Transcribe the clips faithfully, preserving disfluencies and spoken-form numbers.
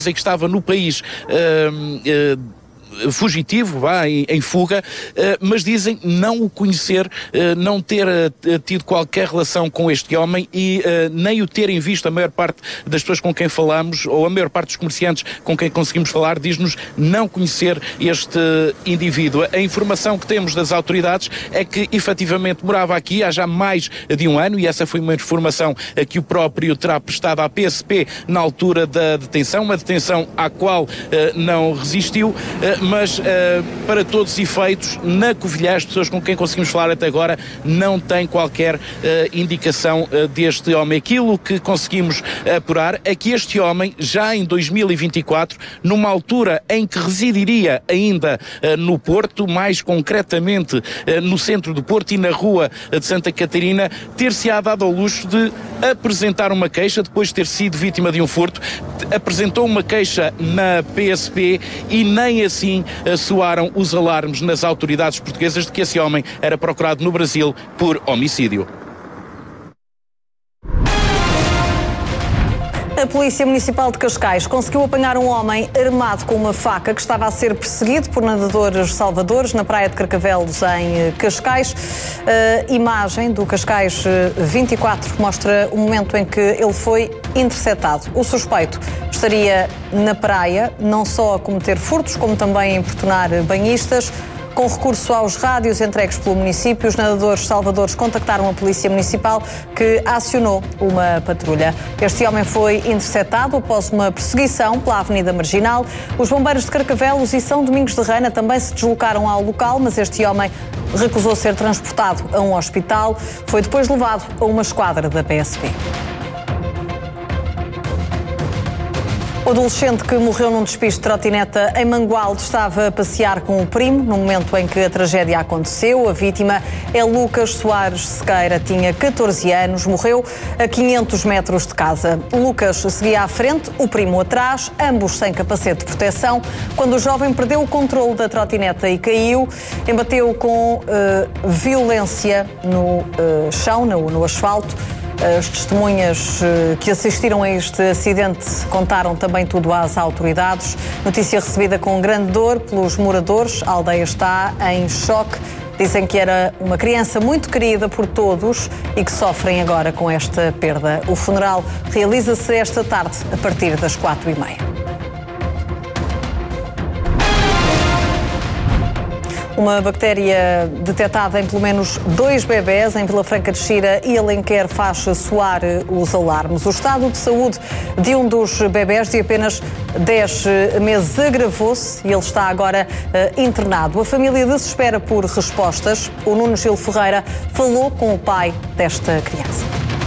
que estava no país uh, uh, fugitivo, vá, em, em fuga, uh, mas dizem não o conhecer, uh, não ter uh, tido qualquer relação com este homem e uh, nem o terem visto. A maior parte das pessoas com quem falamos, ou a maior parte dos comerciantes com quem conseguimos falar, diz-nos não conhecer este indivíduo. A informação que temos das autoridades é que efetivamente morava aqui há já mais de um ano, e essa foi uma informação uh, que o próprio terá prestado à P S P na altura da detenção, uma detenção à qual uh, não resistiu, uh, mas uh, para todos os efeitos, na Covilhã, as pessoas com quem conseguimos falar até agora não têm qualquer uh, indicação uh, deste homem. Aquilo que conseguimos apurar é que este homem, já em dois mil e vinte e quatro, numa altura em que residiria ainda uh, no Porto, mais concretamente uh, no centro do Porto e na rua de Santa Catarina, ter-se-á dado ao luxo de apresentar uma queixa, depois de ter sido vítima de um furto, apresentou uma queixa na P S P e nem assim soaram os alarmes nas autoridades portuguesas de que esse homem era procurado no Brasil por homicídio. A Polícia Municipal de Cascais conseguiu apanhar um homem armado com uma faca que estava a ser perseguido por nadadores salvadores na praia de Carcavelos, em Cascais. A imagem do Cascais vinte e quatro mostra o momento em que ele foi interceptado. O suspeito estaria na praia, não só a cometer furtos, como também a importunar banhistas. Com recurso aos rádios entregues pelo município, os nadadores salvadores contactaram a Polícia Municipal, que acionou uma patrulha. Este homem foi interceptado após uma perseguição pela Avenida Marginal. Os bombeiros de Carcavelos e São Domingos de Rana também se deslocaram ao local, mas este homem recusou ser transportado a um hospital. Foi depois levado a uma esquadra da P S P. O adolescente que morreu num despiste de trotineta em Mangualde estava a passear com o primo no momento em que a tragédia aconteceu. A vítima é Lucas Soares Sequeira, tinha catorze anos, morreu a quinhentos metros de casa. Lucas seguia à frente, o primo atrás, ambos sem capacete de proteção, quando o jovem perdeu o controle da trotineta e caiu, embateu com uh, violência no uh, chão, no, no asfalto. As testemunhas que assistiram a este acidente contaram também tudo às autoridades. Notícia recebida com grande dor pelos moradores. A aldeia está em choque. Dizem que era uma criança muito querida por todos e que sofrem agora com esta perda. O funeral realiza-se esta tarde a partir das quatro e meia. Uma bactéria detectada em pelo menos dois bebés em Vila Franca de Xira e Alenquer faz soar os alarmes. O estado de saúde de um dos bebés de apenas dez meses agravou-se e ele está agora uh, internado. A família desespera por respostas. O Nuno Gil Ferreira falou com o pai desta criança.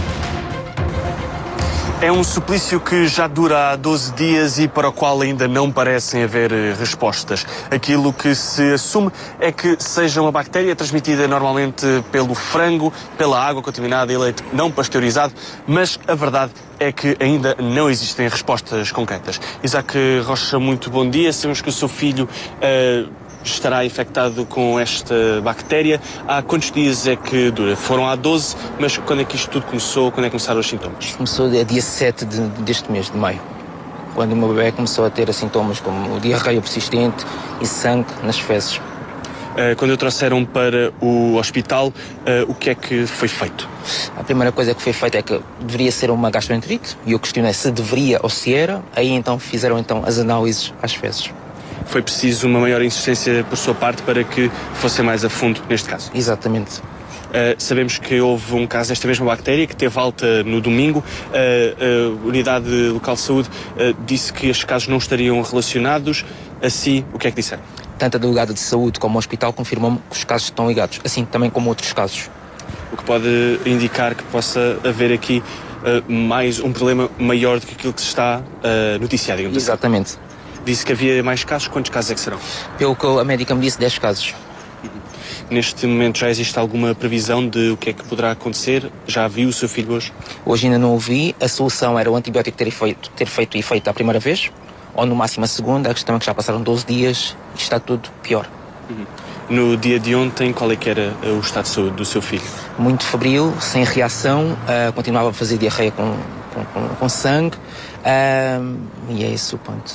É um suplício que já dura há doze dias e para o qual ainda não parecem haver respostas. Aquilo que se assume é que seja uma bactéria transmitida normalmente pelo frango, pela água contaminada e leite não pasteurizado, mas a verdade é que ainda não existem respostas concretas. Isaac Rocha, muito bom dia. Sabemos que o seu filho uh, estará infectado com esta bactéria. Há quantos dias é que dura? Foram há doze, mas quando é que isto tudo começou? Quando é que começaram os sintomas? Começou dia sete de, deste mês de maio, quando o meu bebê começou a ter sintomas como diarreia persistente e sangue nas fezes. Uh, quando o trouxeram para o hospital, uh, o que é que foi feito? A primeira coisa que foi feita é que deveria ser uma gastroenterite, e eu questionei se deveria ou se era. Aí então fizeram então as análises às fezes. Foi preciso uma maior insistência por sua parte para que fosse mais a fundo neste caso? Exatamente. Uh, sabemos que houve um caso desta mesma bactéria que teve alta no domingo. Uh, a Unidade Local de Saúde uh, disse que estes casos não estariam relacionados. Assim, o que é que disseram? Tanto a delegada de saúde como o hospital confirmam que os casos estão ligados, assim também como outros casos. O que pode indicar que possa haver aqui uh, mais um problema maior do que aquilo que se está uh, noticiado. Exatamente. Assim. Disse que havia mais casos. Quantos casos é que serão? Pelo que a médica me disse, dez casos. Uhum. Neste momento já existe alguma previsão de o que é que poderá acontecer? Já viu o seu filho hoje? Hoje ainda não o vi. A solução era o antibiótico ter feito, ter feito efeito a primeira vez, ou no máximo a segunda. A questão é que já passaram doze dias e está tudo pior. Uhum. No dia de ontem, qual é que era o estado de saúde do seu filho? Muito febril, sem reação, uh, continuava a fazer diarreia com, com, com, com sangue, um, e é esse o ponto.